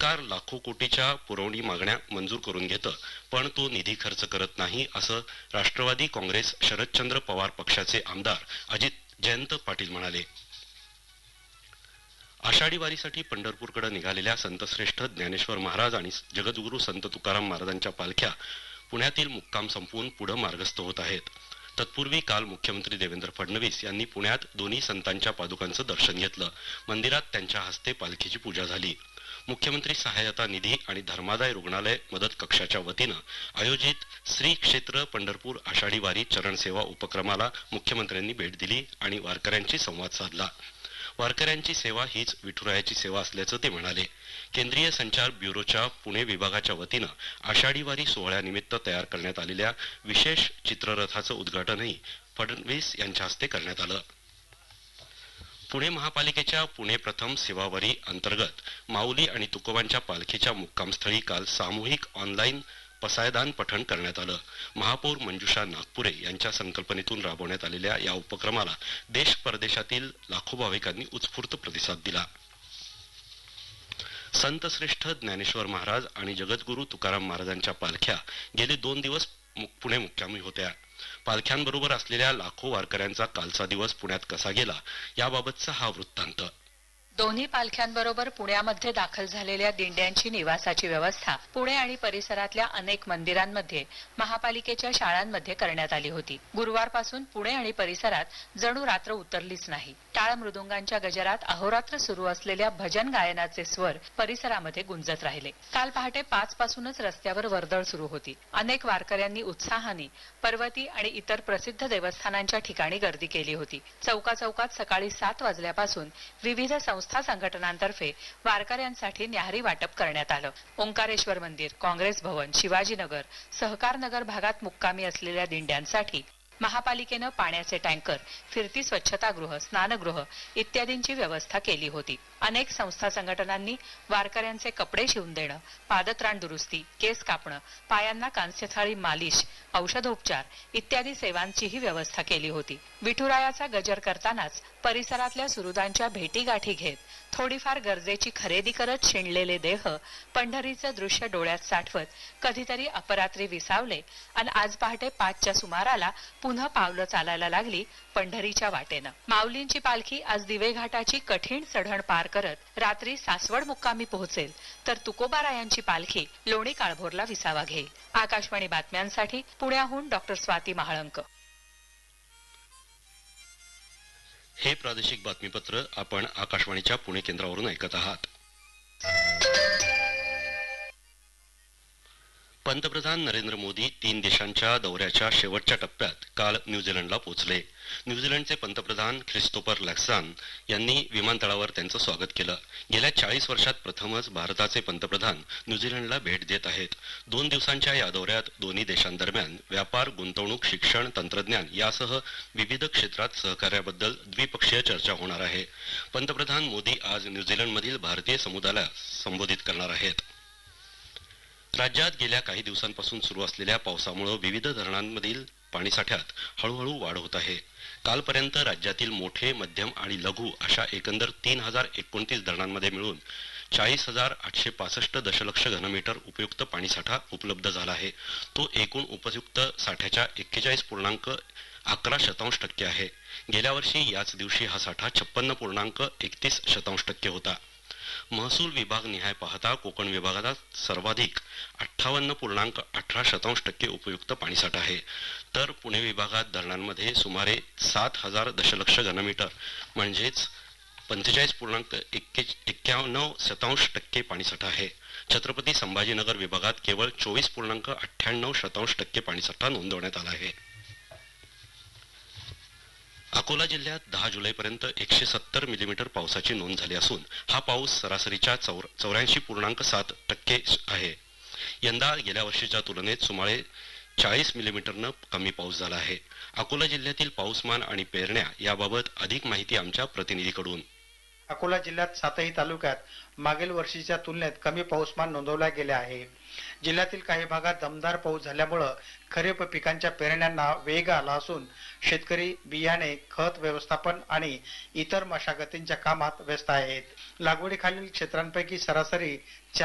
सरकार लाखो कोटीच्या पुरवणी मागण्या मंजूर करून घेतं, पण तो निधी खर्च करत नाही, असं राष्ट्रवादी काँग्रेस शरदचंद्र पवार पक्षाचे आमदार जयंत पाटील म्हणाले. आषाढी वारीसाठी पंढरपूरकडे निघालेल्या संतश्रेष्ठ ज्ञानेश्वर महाराज आणि जगद्गुरू संत तुकाराम महाराजांच्या पालख्या पुण्यातील मुक्काम संपवून पुढे मार्गस्थ होत आहेत. तत्पूर्वी काल मुख्यमंत्री देवेंद्र फडणवीस यांनी पुण्यात दोन्ही संतांच्या पादुकांचं दर्शन घेतलं. मंदिरात त्यांच्या हस्ते पालखीची पूजा झाली. मुख्यमंत्री सहाय्यता निधी आणि धर्मादाय रुग्णालय मदत कक्षाच्या वतीनं आयोजित श्री क्षेत्र पंढरपूर आषाढी वारी चरणसेवा उपक्रमाला मुख्यमंत्र्यांनी भेट दिली आणि वारकऱ्यांशी संवाद साधला. वारकऱ्यांची सेवा हीच विठुरायाची सेवा असल्याचं ते म्हणाले. केंद्रीय संचार ब्युरोच्या पुणे विभागाच्या वतीनं आषाढी वारी सोहळ्यानिमित्त तयार करण्यात आलेल्या विशेष चित्ररथाचं उद्घाटनही फडणवीस यांच्या हस्ते करण्यात आलं. पुणे महापालिकेच्या पुणे प्रथम सेवावारी अंतर्गत माऊली आणि तुकोबांच्या पालखीच्या मुक्कामस्थळी काल सामूहिक ऑनलाईन पसायदान पठण करण्यात आलं. महापौर मंजुषा नागपुरे यांच्या संकल्पनेतून राबवण्यात आलेल्या या उपक्रमाला देश परदेशातील लाखो भाविकांनी उत्स्फूर्त प्रतिसाद दिला. संतश्रेष्ठ ज्ञानेश्वर महाराज आणि जगद्गुरू तुकाराम महाराजांच्या पालख्या गेले 2 दिवस पुणे मुक्कामी होत्या. पालख्यांबरोबर असलेल्या लाखो वारकऱ्यांचा कालचा दिवस पुण्यात कसा गेला याबाबतचा हा वृत्तांत. दोन्ही पालख्यांबरोबर पुण्यामध्ये दाखल झालेल्या दिंड्यांची निवासाची व्यवस्था पुणे आणि परिसरातल्या अनेक मंदिरांमध्ये महापालिकेच्या शाळांमध्ये करण्यात आली होती. गुरुवारपासून पुणे आणि परिसरात जणू रात्र उतरलीच नाही. टाळ मृदुंगांच्या गजरात अहोरात्र सुरू असलेल्या भजन गायनाचे स्वर परिसरामध्ये गुंजत राहिले. काल पहाटे 5 पासूनच रस्त्यावर वर्दळ सुरू होती. अनेक वारकऱ्यांनी उत्साहाने पर्वती आणि इतर प्रसिद्ध देवस्थानांच्या ठिकाणी गर्दी केली होती. चौकात सकाळी 7 वाजल्यापासून विविध संस्था संघटनांतर्फे वारकऱ्यांसाठी न्याहारी वाटप करण्यात आलं. ओंकारेश्वर मंदिर, काँग्रेस भवन, शिवाजीनगर, सहकार नगर भागात मुक्कामी असलेल्या दिंड्यांसाठी महापालिकेनं पाण्याचे टँकर, फिरती स्वच्छतागृह, स्नानगृह इत्यादींची व्यवस्था केली होती. अनेक संस्था संघटनांनी वारकऱ्यांचे कपडे शिवून देणं, पादत्राण दुरुस्ती, केस कापणं, पायांना कांस्यथाळी मालिश, औषधोपचार इत्यादी सेवांचीही व्यवस्था केली होती. विठुरायाचा गजर करतानाच परिसरातल्या सुहृदांच्या भेटीगाठी घेत थोडीफार गरजेची खरेदी करत शिणलेले देह पंढरीचं दृश्य डोळ्यात साठवत कधीतरी अपरात्री विसावले आणि आज पहाटे 5च्या सुमाराला पुन्हा पावलं चालायला लागली पंढरीच्या वाटेनं. माऊलींची पालखी आज दिवेघाटाची कठीण चढण पार करत रात्री सासवड मुक्कामी पोहोचेल, तर तुकोबारायांची पालखी लोणी काळभोरला विसावा घेईल. आकाशवाणी बातम्यांसाठी पुण्याहून डॉक्टर स्वाती महाळंक. हे प्रादेशिक बातमीपत्र आपण आकाशवाणीच्या पुणे केंद्रावरून ऐकत आहात. पंतप्रधान नरेंद्र मोदी 3 देशांच्या दौऱ्याच्या शेवटच्या टप्प्यात काल न्यूझीलंडला पोहोचले. न्यूझीलंडचे पंतप्रधान ख्रिस्तोफर लॅक्सान यांनी विमानतळावर त्यांचं स्वागत केलं. गेल्या 40 वर्षात प्रथमच भारताचे पंतप्रधान न्यूझीलंडला भेट देत आहेत. 2 दिवसांच्या या दौऱ्यात दोन्ही देशांदरम्यान व्यापार, गुंतवणूक, शिक्षण, तंत्रज्ञान यासह विविध क्षेत्रात सहकार्याबद्दल द्विपक्षीय चर्चा होणार आहे. पंतप्रधान मोदी आज न्यूझीलंडमधील भारतीय समुदायाला संबोधित करणार आहेत. राज्यात गेल्या काही दिवसांपासून सुरू असलेल्या पावसामुळे विविध धरणांमधील पाणीसाठ्यात हळूहळू वाढ होत आहे. कालपर्यंत राज्यातील मोठे, मध्यम आणि लघु अशा एकंदर 3029 धरणांमध्ये मिळून 40,865 दशलक्ष घनमीटर उपयुक्त पाणीसाठा उपलब्ध झाला आहे. तो एकूण उपयुक्त साठ्याच्या 41.11% आहे. गेल्या वर्षी याच दिवशी हा साठा 56.31% होता. महसूल विभाग निहाय पाहता कोकण विभागात सर्वाधिक 58.18% उपयुक्त पाणीसाठा आहे, तर पुणे विभागात धरणांमध्ये सुमारे 7,000 दशलक्ष घनमीटर म्हणजेच 45.91% पाणीसाठा आहे. छत्रपती संभाजीनगर विभागात केवळ 24.98% पाणीसाठा नोंदवण्यात आला आहे. अकोला जिल्ह्यात 10 जुलैपर्यंत 170 मिलीमीटर पावसाची नोंद झाली असून हा पाऊस सरासरीच्या 84.7% आहे. यंदा गेल्या वर्षीच्या तुलनेत सुमारे 40 मिलीमीटरनं कमी पाऊस झाला आहे. अकोला जिल्ह्यातील पाऊसमान आणि पेरण्या याबाबत अधिक माहिती आमच्या प्रतिनिधीकडून. अकोला जिल्ह्यात 7ही तालुक्यात मागील वर्षीच्या तुलनेत कमी पाऊसमान नोंदवला गेले आहे. जिल्ह्यातील काही भागात दमदार पाऊस झाल्यामुळे खरीप पिकांच्या पेरण्यांना वेग आला असून शेतकरी बियाणे, खत व्यवस्थापन आणि इतर मशागतींच्या कामात व्यस्त आहेत. लागवडीखालील क्षेत्रांपैकी सरासरी